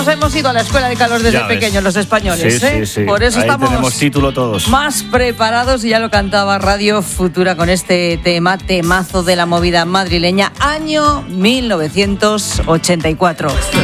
Hemos ido a la escuela de Carlos desde pequeños los españoles, Sí. Por eso ahí estamos tenemos título todos. más preparados, y ya lo cantaba Radio Futura con este temazo de la movida madrileña, año 1984.